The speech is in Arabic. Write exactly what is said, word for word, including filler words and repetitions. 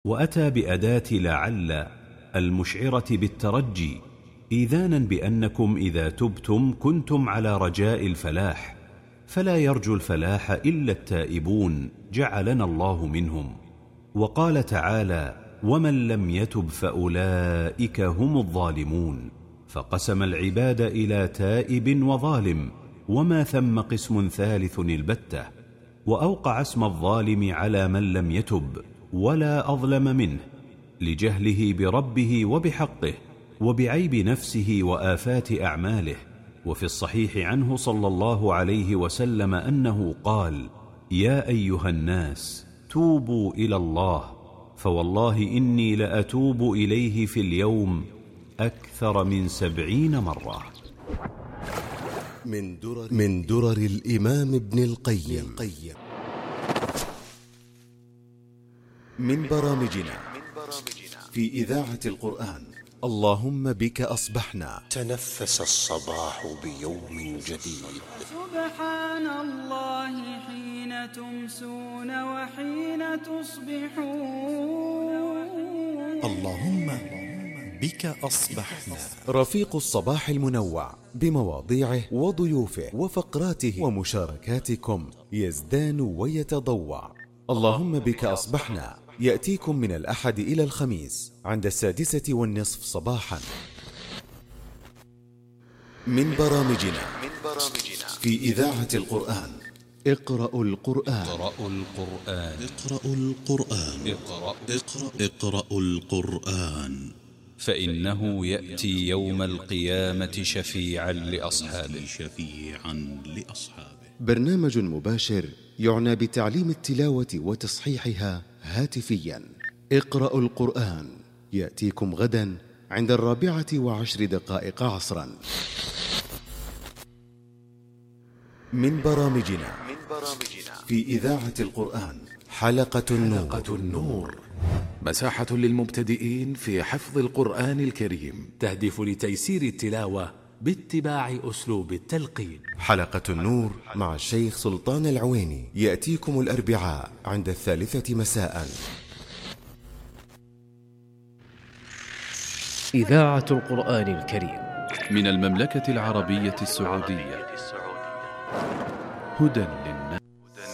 وأتى بأداة لعل المشعرة بالترجي، إيذانا بأنكم إذا تبتم كنتم على رجاء الفلاح، فلا يرجو الفلاح إلا التائبون جعلنا الله منهم. وقال تعالى: ومن لم يتب فأولئك هم الظالمون، فقسم العباد إلى تائب وظالم، وما ثم قسم ثالث البتة، وأوقع اسم الظالم على من لم يتب ولا أظلم منه، لجهله بربه وبحقه وبعيب نفسه وآفات أعماله. وفي الصحيح عنه صلى الله عليه وسلم أنه قال: يا أيها الناس توبوا إلى الله، فوالله إني لأتوب إليه في اليوم أكثر من سبعين مرة. من درر, من درر الإمام ابن القيم. من برامجنا في إذاعة القرآن اللهم بك أصبحنا. تنفس الصباح بيوم جديد. سبحان الله حين تمسون وحين تصبحون. اللهم بك أصبحنا. رفيق الصباح المنوع بمواضيعه وضيوفه وفقراته ومشاركاتكم يزدان ويتضوع. اللهم بك أصبحنا يأتيكم من الأحد إلى الخميس عند السادسة والنصف صباحا. من برامجنا في إذاعة القرآن اقرأوا القرآن. اقرأوا القرآن. اقرأوا القرآن. اقرأ اقرأ اقرأوا القرآن، فإنه يأتي يوم القيامة شفيعا لأصحابه. شفيعا لأصحابه. برنامج مباشر يعنى بتعليم التلاوة وتصحيحها هاتفيا. اقرأوا القرآن يأتيكم غدا عند الرابعة وعشر دقائق عصرا. من برامجنا في إذاعة القرآن حلقة النور. حلقة النور مساحة للمبتدئين في حفظ القرآن الكريم، تهدف لتيسير التلاوة باتباع أسلوب التلقين. حلقة النور مع الشيخ سلطان العويني يأتيكم الأربعاء عند الثالثة مساء. إذاعة القرآن الكريم من المملكة العربية السعودية، هدى